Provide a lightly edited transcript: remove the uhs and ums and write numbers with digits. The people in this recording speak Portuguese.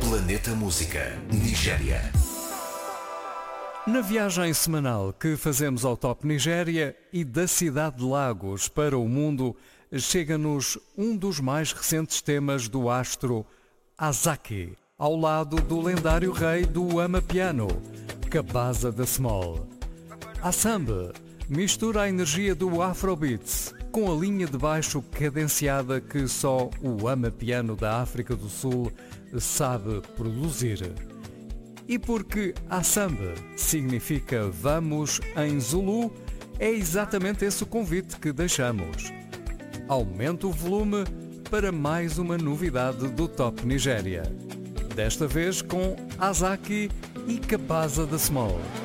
Planeta Música, Nigéria. Na viagem semanal que fazemos ao Top Nigéria e da cidade de Lagos para o mundo, chega-nos um dos mais recentes temas do astro Azaki, ao lado do lendário rei do Amapiano, Kabasa da Small. A samba mistura a energia do Afrobeats com a linha de baixo cadenciada que só o Amapiano da África do Sul sabe produzir. E porque a samba significa vamos em Zulu, é exatamente esse o convite que deixamos. Aumente o volume para mais uma novidade do Top Nigéria. Desta vez com Azaki e Kabasa da Small.